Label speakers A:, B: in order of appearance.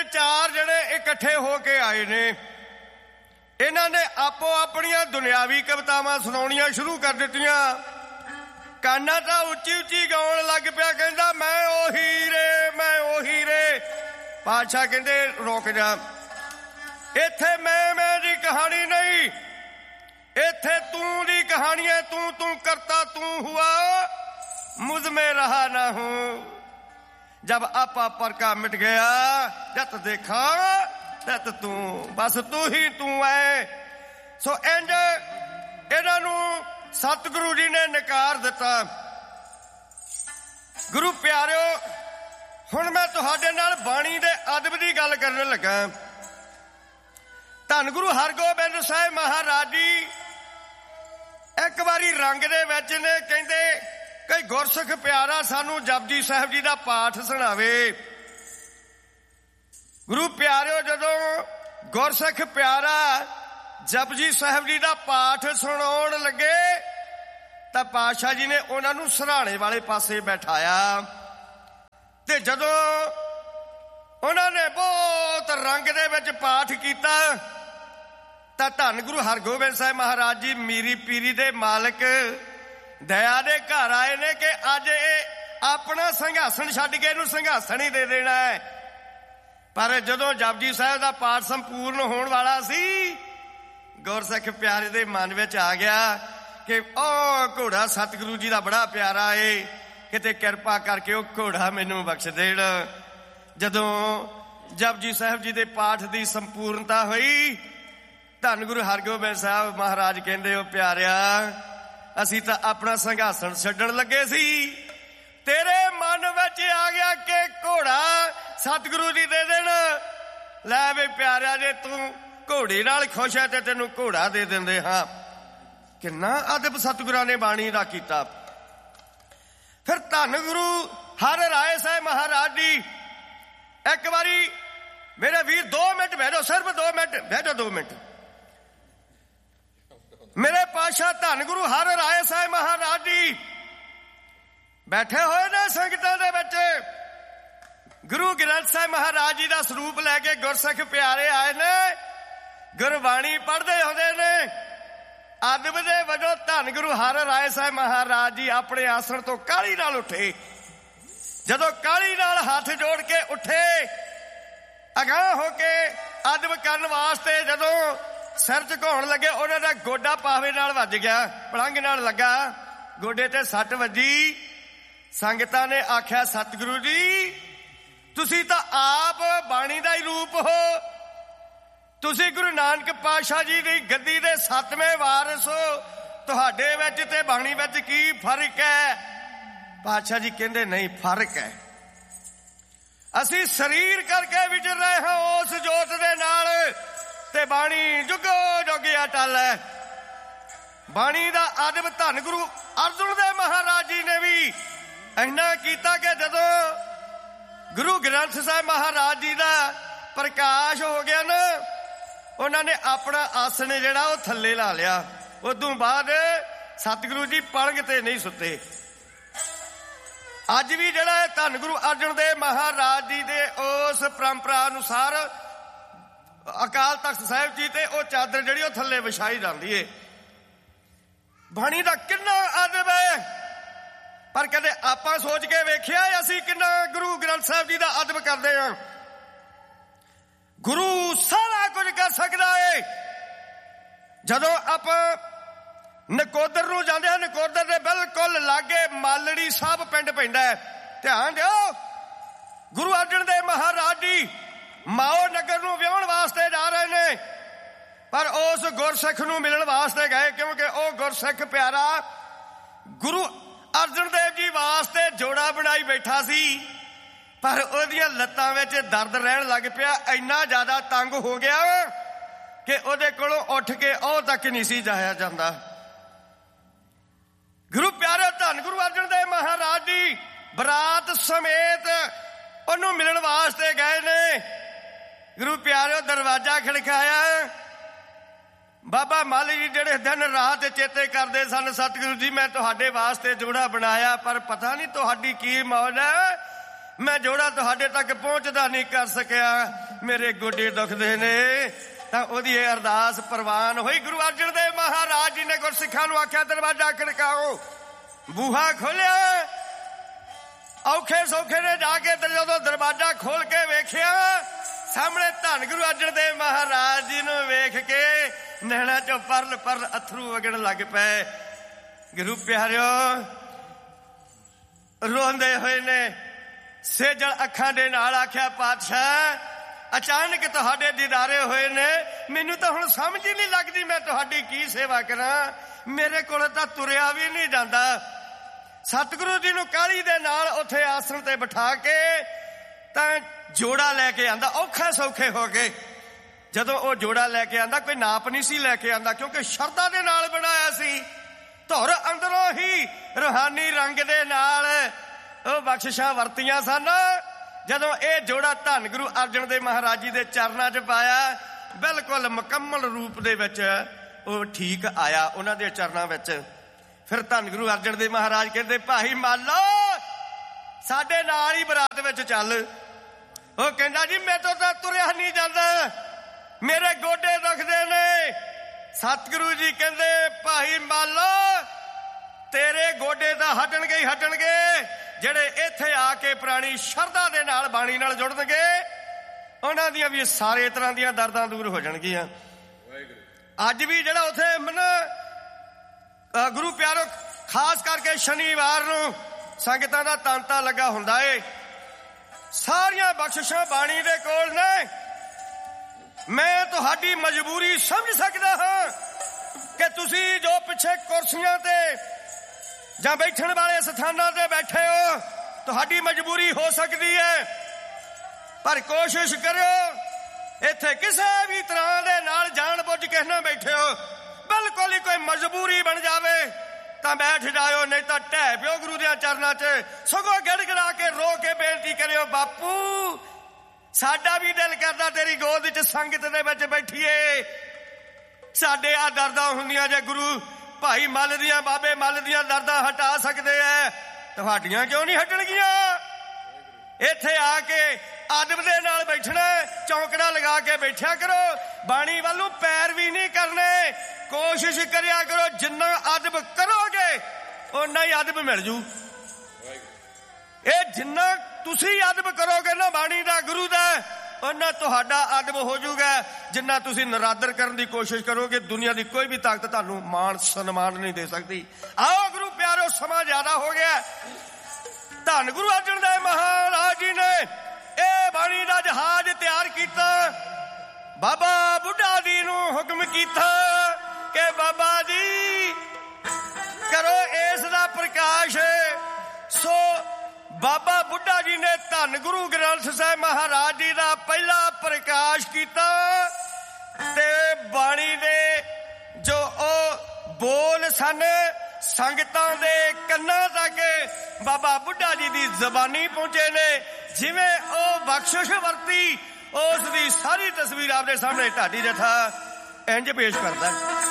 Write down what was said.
A: चार जने इकट्ठे होके आए ने। इन्हां ने आपो अपनियां दुनियावी कवितावां सुणाउणियां शुरू कर दित्तियां। काना तां उच्ची उच्ची गाउण लग पिया, कहंदा मैं ओही रे, मैं ओही रे। पातशाह कहंदे रोक जा, इत्थे मैं दी कहानी नहीं, इत्थे तू दी कहानी है। तू करता तू हुआ, मुझ में रहा ना हूं। जब आपा पर का मिट गया, जत देखा तत तू, बस तू ही तू है। सो इंज इन्हां नूं सतगुरु जी ने नकार दिता। गुरु प्यारिओ, हुण मैं तुहाडे नाल बाणी दे अदब दी गल करन लगा। धन गुरु हरगोबिंद साहिब महाराज जी एक बारी रंग दे विच ने कहंदे कई गुरसिख प्यारा सानू जपजी साहिब जी दा पाठ सुणावे। गुरु प्यारिओ, जदों गुरसिख प्यारा जपजी साहिब जी दा पाठ सुणाउण लगे तां पातशाह जी ने उन्हां नूं सराणे वाले पासे बैठाया ते जदों उन्हां ने बहुत रंग दे विच पाठ कीता तां धन गुरु हरगोबिंद साहिब महाराज जी मीरी पीरी दे मालक दया दे घर आए ने कि अज अपना संघासन छड्ड के इहनूं संघासन ही दे देना है। पर जदों जपजी साहिब दा पाठ संपूर्ण होण वाला सी, गुरसिख प्यारे दे मन विच आ गया कि ओ घोड़ा सतगुरु जी दा बड़ा प्यारा है, किते किरपा करके ओ घोड़ा मैनूं बख्श देण। जदों जपजी साहिब जी दे पाठ दी संपूर्णता होई, धन गुरु हरगोबिंद साहिब महाराज कहंदे ओ प्यारिया, असीं तां अपना संघासन छड्डण लगे सी, तेरे मन विच आ गया कि घोड़ा सतगुरु जी दे देण। लै वे प्यारिया, जे तू घोड़ी नाल खुश है ते तैनूं घोड़ा दे दिंदे हां। किन्ना अदब सतगुरां ने बाणी दा कीता। फिर धन गुरु हर राय साहिब महाराज जी एक बारी, मेरे वीर 2 मिनट बह जाओ, सिर्फ 2 मिनट बह जाओ, 2 मिनट। मेरे पातशाह धन गुरु हर राय साहिब महाराज जी बैठे हुए ने संगतां दे विच। गुरु ग्रंथ साहिब महाराज जी दा स्वरूप लैके गुरसिख प्यारे आए ने, गुरबाणी पढ़दे हुंदे ने। अदब दे वजों धन गुरु हर राय साहिब महाराज जी अपने आसन तो काहली नाल उठे। जदों काहली नाल हाथ जोड़ के उठे, अगाह होके अदब करन वास्ते जदों सिर झुकाउण लगे, उन्हां दा गोडा पावे नाल वज गया, पलंग नाल लगा, गोडे ते सट वजी। संगतां ने आख्या सतगुरु जी तुसीं तां आप बाणी दा ही रूप हो, तुसीं गुरु नानक पातशाह जी दी गद्दी दे 7वें वारिस हो, तुहाडे विच ते बाणी विच की फर्क है? पातशाह जी कहंदे नहीं फर्क है, असीं शरीर करके विचर रहे हां उस जोत दे नाल, ते बाणी जुगो जुग अटल है। बाणी दा अदब धन गुरु अर्जुन देव महाराज जी ने भी इन्ना कीता कि जदों गुरु ग्रंथ साहिब महाराज जी दा प्रकाश हो गया ना, उन्होंने अपना आसन जिहड़ा वो थल्ले ला लिया। उदों बाद सतगुरु जी पलंग ते नहीं सुते। अज भी जिहड़ा धन गुरु अर्जन देव महाराज जी दे उस परंपरा अनुसार अकाल तख्त साहिब जी ते वो चादर जिहड़ी वो थल्ले विछाई जाती है। बाणी दा किन्ना अदब है, पर कदे आपां सोच के वेखिया असीं किन्ना गुरु ग्रंथ साहिब जी दा अदब करदे हां। गुरु सारा कुछ कर सकदा है। जदों आपां नकोदर नूं जांदे हां, नकोदर दे बिल्कुल लागे मालड़ी साहब पिंड पैंदा है। ध्यान दिओ, गुरु अर्जन देव महाराज जी माओ नगर नूं विआउण वास्ते जा रहे ने, पर उस गुरसिख नूं मिलण वास्ते गए, क्योंकि वह गुरसिख प्यारा गुरु अर्जन देव जी वास्ते जोड़ा बनाई बैठा सी, पर ओहदियां लत्तां विच दर्द रहण लग पिया। इन्ना ज्यादा तंग हो गया कि ओहदे कोलों उठ के ओह तक नहीं सी जाया जांदा। गुरु प्यारे धन गुरु अर्जन देव महाराज जी बरात समेत ओनू मिलण वास्ते गए ने। गुरु प्यारे दरवाजा खड़काया, बाबा माली जी जेड़े दिन रात चेते करते सन, सतगुरु जी मैं तुहाडे वास्ते जोड़ा बनाया, पर पता नहीं तुहाडी की मौज है, मैं जोड़ा तुहाडे तक पहुंचदा नहीं कर सकिया। ਮੇਰੇ ਗੋਡੇ ਦੁਖਦੇ ਨੇ। ਤਾਂ ਉਹਦੀ ਇਹ ਅਰਦਾਸ ਪ੍ਰਵਾਨ ਹੋਈ। ਗੁਰੂ ਅਰਜਨ ਦੇਵ ਮਹਾਰਾਜ ਜੀ ਨੇ ਗੁਰਸਿੱਖਾਂ ਨੂੰ ਆਖਿਆ ਦਰਵਾਜ਼ਾ ਖੜਕਾਓ। ਬੂਹਾ ਖੋਲਿਆ। ਔਖੇ ਸੌਖੇ ਨੇ ਜਾ ਕੇ ਜਦੋਂ ਦਰਵਾਜ਼ਾ ਖੋਲ ਕੇ ਵੇਖਿਆ, ਸਾਹਮਣੇ ਧੰਨ ਗੁਰੂ ਅਰਜਨ ਦੇਵ ਮਹਾਰਾਜ ਜੀ ਨੂੰ ਵੇਖ ਕੇ ਨੈਣਾ ਚੋਂ ਪਰਲ ਪਰਲ ਅਥਰੂ ਵਗਣ ਲੱਗ ਪਏ। ਗੁਰੂ ਪਿਆਰਿਓ ਰੋਂਦੇ ਹੋਏ ਨੇ ਸੇਜਲ ਅੱਖਾਂ ਦੇ ਨਾਲ ਆਖਿਆ, ਪਾਤਸ਼ਾਹ ਅਚਾਨਕ ਤੁਹਾਡੇ ਦੀਦਾਰੇ ਹੋਏ ਨੇ, ਮੈਨੂੰ ਤਾਂ ਹੁਣ ਸਮਝ ਹੀ ਨਹੀਂ ਲੱਗਦੀ ਮੈਂ ਤੁਹਾਡੀ ਕੀ ਸੇਵਾ ਕਰਾਂ। ਮੇਰੇ ਕੋਲ ਤਾਂ ਤੁਰਿਆ ਵੀ ਨਹੀਂ ਜਾਂਦਾ। ਸਤਿਗੁਰੂ ਜੀ ਨੂੰ ਕਾਹਲੀ ਦੇ ਨਾਲ ਉੱਥੇ ਆਸਣ ਤੇ ਬਿਠਾ ਕੇ ਤਾਂ ਜੋੜਾ ਲੈ ਕੇ ਆਂਦਾ, ਔਖੇ ਸੌਖੇ ਹੋ ਕੇ। ਜਦੋਂ ਉਹ ਜੋੜਾ ਲੈ ਕੇ ਆਂਦਾ, ਕੋਈ ਨਾਪ ਨਹੀਂ ਸੀ ਲੈ ਕੇ ਆਂਦਾ, ਕਿਉਂਕਿ ਸ਼ਰਧਾ ਦੇ ਨਾਲ ਬਣਾਇਆ ਸੀ। ਧੁਰ ਅੰਦਰੋਂ ਹੀ ਰੂਹਾਨੀ ਰੰਗ ਦੇ ਨਾਲ ਉਹ ਬਖਸ਼ਿਸ਼ਾਂ ਵਰਤੀਆਂ ਸਨ। ਜਦੋਂ ਇਹ ਜੋੜਾ ਧੰਨ ਗੁਰੂ ਅਰਜਨ ਦੇਵ ਮਹਾਰਾਜ ਜੀ ਦੇ ਚਰਨਾਂ 'ਚ ਪਾਇਆ, ਬਿਲਕੁਲ ਮੁਕੰਮਲ ਰੂਪ ਦੇ ਵਿੱਚ ਉਹ ਠੀਕ ਆਇਆ ਉਹਨਾਂ ਦੇ ਚਰਨਾਂ ਵਿੱਚ। ਫਿਰ ਧੰਨ ਗੁਰੂ ਅਰਜਨ ਦੇਵ ਮਹਾਰਾਜ ਕਹਿੰਦੇ, ਭਾਈ ਮਾਲੋ ਸਾਡੇ ਨਾਲ ਹੀ ਬਰਾਤ ਵਿੱਚ ਚੱਲ। ਉਹ ਕਹਿੰਦਾ, ਜੀ ਮੇਰੇ ਤੋਂ ਤਾਂ ਤੁਰਿਆ ਨਹੀਂ ਜਾਂਦਾ, ਮੇਰੇ ਗੋਡੇ ਦੁਖਦੇ ਨੇ। ਸਤਿਗੁਰੂ ਜੀ ਕਹਿੰਦੇ, ਭਾਈ ਮਾਲੋ ਤੇਰੇ ਗੋਡੇ ਤਾਂ ਹਟਣਗੇ ਹੀ ਹਟਣਗੇ, ਜਿਹੜੇ ਇੱਥੇ ਆ ਕੇ ਪੁਰਾਣੀ ਸ਼ਰਧਾ ਦੇ ਨਾਲ ਬਾਣੀ ਨਾਲ ਜੁੜਨਗੇ, ਉਹਨਾਂ ਦੀਆਂ ਵੀ ਸਾਰੇ ਤਰ੍ਹਾਂ ਦੀਆਂ ਦਰਦਾਂ ਦੂਰ ਹੋ ਜਾਣਗੀਆਂ। ਅੱਜ ਵੀ ਜਿਹੜਾ ਉੱਥੇ ਗੁਰੂ ਪਿਆਰੋ ਖਾਸ ਕਰਕੇ ਸ਼ਨੀਵਾਰ ਨੂੰ ਸੰਗਤਾਂ ਦਾ ਤਾਂਤਾ ਲੱਗਾ ਹੁੰਦਾ ਏ। ਸਾਰੀਆਂ ਬਖਸ਼ਿਸ਼ਾਂ ਬਾਣੀ ਦੇ ਕੋਲ ਨੇ। ਮੈਂ ਤੁਹਾਡੀ ਮਜਬੂਰੀ ਸਮਝ ਸਕਦਾ ਹਾਂ ਕਿ ਤੁਸੀਂ ਜੋ ਪਿੱਛੇ ਕੁਰਸੀਆਂ ਤੇ ਜਾਂ ਬੈਠਣ ਵਾਲੇ ਸਥਾਨਾਂ ਤੇ ਬੈਠੇ ਹੋ, ਤੁਹਾਡੀ ਮਜਬੂਰੀ ਹੋ ਸਕਦੀ ਹੈ, ਪਰ ਕੋਸ਼ਿਸ਼ ਕਰਿਓ ਇੱਥੇ ਕਿਸੇ ਵੀ ਤਰ੍ਹਾਂ ਦੇ ਨਾਲ ਜਾਣ ਬੁੱਝ ਕੇ ਨਾ ਬੈਠੇ ਹੋ। ਬਿਲਕੁਲ ਹੀ ਕੋਈ ਮਜਬੂਰੀ ਬਣ ਜਾਵੇ ਤਾਂ ਬੈਠ ਜਾਇਓ, ਨਹੀਂ ਤਾਂ ਢਹਿ ਪਿਓ ਗੁਰੂ ਦੇ ਚਰਨਾਂ 'ਚ। ਸਗੋਂ ਗਿੜਗਿੜਾ ਕੇ ਰੋ ਕੇ ਬੇਨਤੀ ਕਰਿਓ, ਬਾਪੂ ਸਾਡਾ ਵੀ ਦਿਲ ਕਰਦਾ ਤੇਰੀ ਗੋਦ ਵਿੱਚ ਸੰਗਤ ਦੇ ਵਿੱਚ ਬੈਠੀਏ। ਸਾਡੇ ਆ ਦਰਦਾਂ ਹੁੰਦੀਆਂ, ਜੇ ਗੁਰੂ ਭਾਈ ਮੱਲ ਦੀਆਂ ਬਾਬੇ ਮੱਲ ਦੀਆਂ ਦਰਦਾਂ ਹਟਾ ਸਕਦੇ ਐ, ਤੁਹਾਡੀਆਂ ਕਿਉਂ ਨਹੀਂ ਹਟਣਗੀਆਂ? ਇੱਥੇ ਆ ਕੇ ਅਦਬ ਦੇ ਨਾਲ ਬੈਠਣਾ, ਚੌਂਕੜਾ ਲਗਾ ਕੇ ਬੈਠਿਆ ਕਰੋ। ਬਾਣੀ ਵੱਲ ਨੂੰ ਪੈਰ ਵੀ ਨਹੀਂ ਕਰਨੇ। ਕੋਸ਼ਿਸ਼ ਕਰਿਆ ਕਰੋ, ਜਿੰਨਾ ਅਦਬ ਕਰੋਗੇ ਓਨਾ ਹੀ ਅਦਬ ਮਿਲ ਜੂ। ਇਹ ਜਿੰਨਾ ਤੁਸੀਂ ਅਦਬ ਕਰੋਗੇ ਨਾ ਬਾਣੀ ਦਾ, ਗੁਰੂ ਦਾ, ਉਹਨਾਂ ਤੁਹਾਡਾ ਅਦਬ ਹੋ ਜਾਊਗਾ। ਜਿੰਨਾ ਤੁਸੀਂ ਨਰਾਦਰ ਕਰਨ ਦੀ ਕੋਸ਼ਿਸ਼ ਕਰੋਗੇ, ਦੁਨੀਆ ਦੀ ਕੋਈ ਵੀ ਤਾਕਤ ਤੁਹਾਨੂੰ ਮਾਣ ਸਨਮਾਨ ਨਹੀਂ ਦੇ ਸਕਦੀ। ਆਓ ਗੁਰੂ ਪਿਆਰੋ, ਸਮਾਂ ਜ਼ਿਆਦਾ ਹੋ ਗਿਆ। ਧੰਨ ਗੁਰੂ ਅਰਜਨ ਦੇਵ ਮਹਾਰਾਜ ਜੀ ਨੇ ਇਹ ਬਾਣੀ ਦਾ ਜਹਾਜ਼ ਤਿਆਰ ਕੀਤਾ। ਬਾਬਾ ਬੁੱਢਾ ਜੀ ਨੂੰ ਹੁਕਮ ਕੀਤਾ ਕਿ ਬਾਬਾ ਜੀ ਕਰੋ ਇਸ ਦਾ ਪ੍ਰਕਾਸ਼। ਸੋ ਬਾਬਾ ਬੁੱਢਾ ਜੀ ਨੇ ਧੰਨ ਗੁਰੂ ਗ੍ਰੰਥ ਸਾਹਿਬ ਮਹਾਰਾਜ ਜੀ ਦਾ ਪਹਿਲਾ ਪ੍ਰਕਾਸ਼ ਕੀਤਾ ਤੇ ਬਾਣੀ ਦੇ ਜੋ ਉਹ ਬੋਲ ਸਨ ਸੰਗਤਾਂ ਦੇ ਕੰਨਾਂ ਤੱਕ ਬਾਬਾ ਬੁੱਢਾ ਜੀ ਦੀ ਜ਼ਬਾਨੀ ਪਹੁੰਚੇ ਨੇ। ਜਿਵੇਂ ਉਹ ਬਖਸ਼ਿਸ਼ ਵਰਤੀ, ਉਸ ਦੀ ਸਾਰੀ ਤਸਵੀਰ ਆਪਦੇ ਸਾਹਮਣੇ ਢਾਡੀ ਜਥਾ ਇੰਜ ਪੇਸ਼ ਕਰਦਾ।